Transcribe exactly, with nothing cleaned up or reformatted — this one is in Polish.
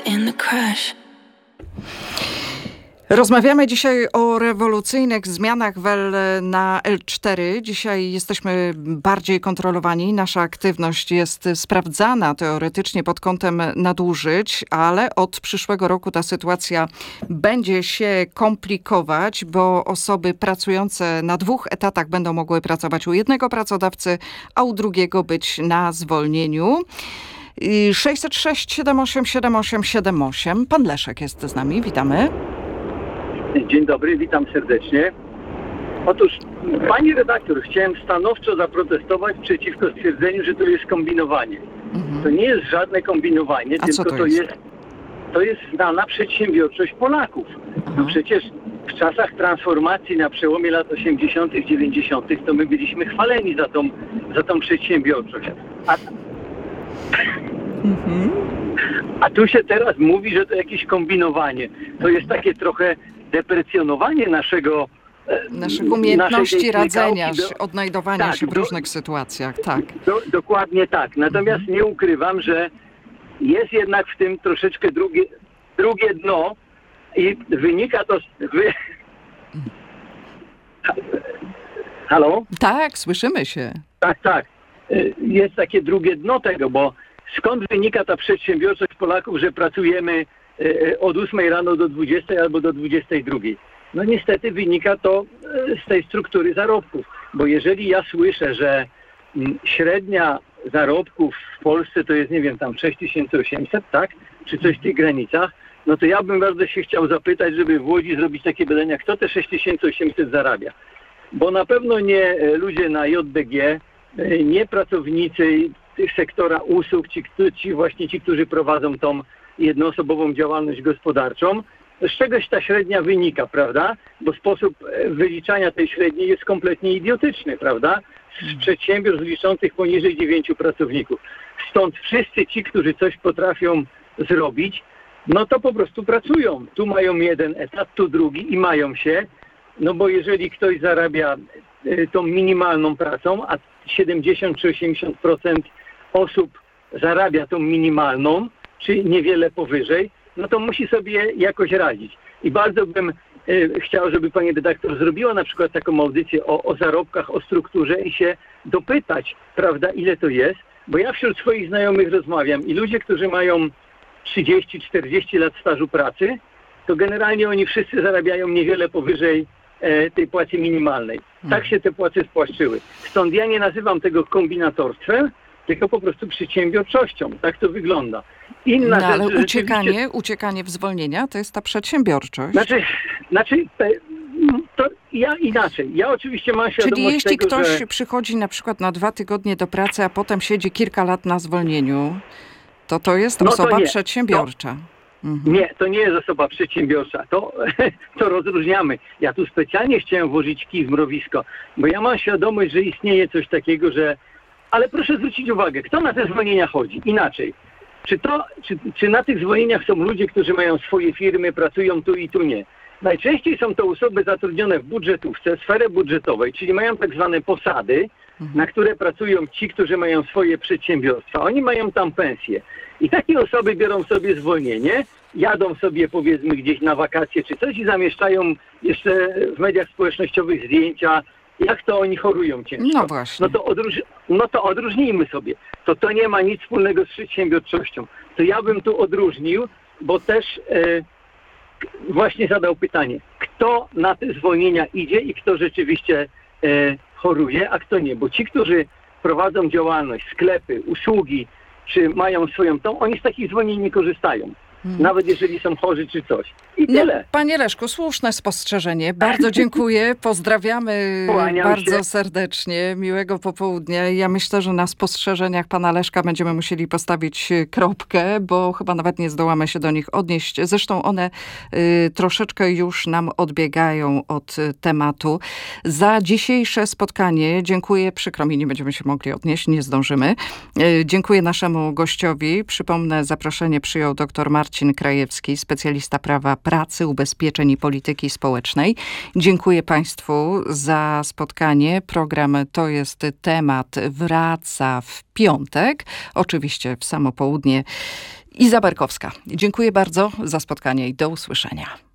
in the crash. Rozmawiamy dzisiaj o rewolucyjnych zmianach w L, na L cztery. Dzisiaj jesteśmy bardziej kontrolowani. Nasza aktywność jest sprawdzana teoretycznie pod kątem nadużyć, ale od przyszłego roku ta sytuacja będzie się komplikować, bo osoby pracujące na dwóch etatach będą mogły pracować u jednego pracodawcy, a u drugiego być na zwolnieniu. sześćset sześć siedem osiem siedem osiem siedem osiem. Pan Leszek jest z nami. Witamy. Dzień dobry, witam serdecznie. Otóż, pani redaktor, chciałem stanowczo zaprotestować przeciwko stwierdzeniu, że to jest kombinowanie. Mhm. To nie jest żadne kombinowanie, A tylko to, to jest? jest to jest znana przedsiębiorczość Polaków. No przecież w czasach transformacji na przełomie lat osiemdziesiątych, dziewięćdziesiątych to my byliśmy chwaleni za tą, za tą przedsiębiorczość. A, mhm. A tu się teraz mówi, że to jakieś kombinowanie. To jest takie trochę deprecjonowanie naszego naszych umiejętności naszej radzenia, do, odnajdowania tak, się w do, różnych sytuacjach. Tak. Do, dokładnie tak. Natomiast mhm. nie ukrywam, że jest jednak w tym troszeczkę drugie, drugie dno i wynika to... Wy... Halo? Tak, słyszymy się. Tak, tak. Jest takie drugie dno tego, bo skąd wynika ta przedsiębiorczość Polaków, że pracujemy od ósmej rano do dwudziestej albo do dwudziestej drugiej? No niestety wynika to z tej struktury zarobków, bo jeżeli ja słyszę, że średnia zarobków w Polsce to jest, nie wiem, tam sześć tysięcy osiemset, tak? Czy coś w tych granicach, no to ja bym bardzo się chciał zapytać, żeby w Łodzi zrobić takie badania, kto te sześć tysięcy osiemset zarabia. Bo na pewno nie ludzie na J D G, nie pracownicy sektora usług, ci, ci właśnie ci, którzy prowadzą tą jednoosobową działalność gospodarczą. Z czegoś ta średnia wynika, prawda? Bo sposób wyliczania tej średniej jest kompletnie idiotyczny, prawda? Z przedsiębiorstw liczących poniżej dziewięciu pracowników. Stąd wszyscy ci, którzy coś potrafią zrobić, no to po prostu pracują. Tu mają jeden etat, tu drugi i mają się. No bo jeżeli ktoś zarabia tą minimalną pracą, a siedemdziesiąt czy osiemdziesiąt procent osób zarabia tą minimalną, czy niewiele powyżej, no to musi sobie jakoś radzić. I bardzo bym y, chciał, żeby pani redaktor zrobiła na przykład taką audycję o, o zarobkach, o strukturze i się dopytać, prawda, ile to jest, bo ja wśród swoich znajomych rozmawiam i ludzie, którzy mają trzydzieści czterdzieści lat stażu pracy, to generalnie oni wszyscy zarabiają niewiele powyżej e, tej płacy minimalnej. Tak się te płace spłaszczyły. Stąd ja nie nazywam tego kombinatorstwem, tylko po prostu przedsiębiorczością. Tak to wygląda. Inna no, ale rzecz, uciekanie, rzeczywiście... uciekanie w zwolnienia to jest ta przedsiębiorczość. Znaczy, znaczy to ja inaczej. Ja oczywiście mam świadomość Czyli jeśli tego, ktoś że... przychodzi na przykład na dwa tygodnie do pracy, a potem siedzi kilka lat na zwolnieniu, to to jest no osoba to przedsiębiorcza. To, mhm. Nie, to nie jest osoba przedsiębiorcza. To, to rozróżniamy. Ja tu specjalnie chciałem włożyć kij w mrowisko, bo ja mam świadomość, że istnieje coś takiego, że... Ale proszę zwrócić uwagę, kto na te zwolnienia chodzi? Inaczej. Czy, to, czy, czy na tych zwolnieniach są ludzie, którzy mają swoje firmy, pracują tu i tu nie? Najczęściej są to osoby zatrudnione w budżetówce, w sferze budżetowej, czyli mają tak zwane posady, mhm. na które pracują ci, którzy mają swoje przedsiębiorstwa. Oni mają tam pensje. I takie osoby biorą sobie zwolnienie, jadą sobie powiedzmy gdzieś na wakacje czy coś i zamieszczają jeszcze w mediach społecznościowych zdjęcia, jak to oni chorują ciężko. No właśnie. No to, odróż... no to odróżnijmy sobie. To to nie ma nic wspólnego z przedsiębiorczością. To ja bym tu odróżnił, bo też e, właśnie zadał pytanie, kto na te zwolnienia idzie i kto rzeczywiście e, choruje, a kto nie. Bo ci, którzy prowadzą działalność, sklepy, usługi, czy mają swoją tą, oni z takich zwolnień nie korzystają. Hmm. Nawet jeżeli są chorzy czy coś. I no, tyle. Panie Leszku, słuszne spostrzeżenie. Bardzo dziękuję. Pozdrawiamy Kłaniam bardzo się. serdecznie. Miłego popołudnia. Ja myślę, że na spostrzeżeniach pana Leszka będziemy musieli postawić kropkę, bo chyba nawet nie zdołamy się do nich odnieść. Zresztą one y, troszeczkę już nam odbiegają od tematu. Za dzisiejsze spotkanie dziękuję. Przykro mi, nie będziemy się mogli odnieść, nie zdążymy. Y, dziękuję naszemu gościowi. Przypomnę, zaproszenie przyjął dr Marcin Marcin Krajewski, specjalista prawa pracy, ubezpieczeń i polityki społecznej. Dziękuję Państwu za spotkanie. Program To jest temat wraca w piątek. Oczywiście w samo południe Iza Berkowska. Dziękuję bardzo za spotkanie i do usłyszenia.